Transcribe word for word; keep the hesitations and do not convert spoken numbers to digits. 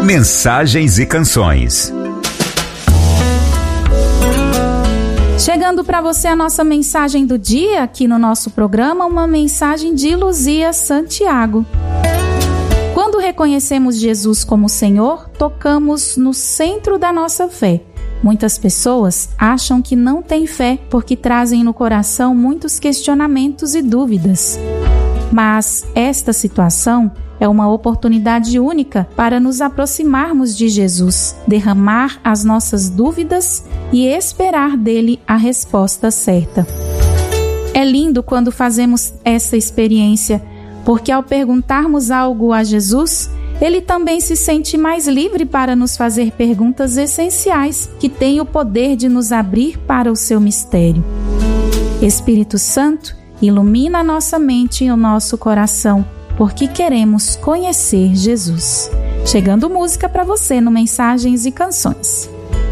Mensagens e canções. Chegando para você a nossa mensagem do dia aqui no nosso programa, uma mensagem de Luzia Santiago. Quando reconhecemos Jesus como Senhor, tocamos no centro da nossa fé. Muitas pessoas acham que não têm fé porque trazem no coração muitos questionamentos e dúvidas. Mas esta situação é uma oportunidade única para nos aproximarmos de Jesus, derramar as nossas dúvidas e esperar dele a resposta certa. É lindo quando fazemos essa experiência, porque ao perguntarmos algo a Jesus, ele também se sente mais livre para nos fazer perguntas essenciais que têm o poder de nos abrir para o seu mistério. Espírito Santo, ilumina a nossa mente e o nosso coração, porque queremos conhecer Jesus. Chegando música para você no Mensagens e Canções.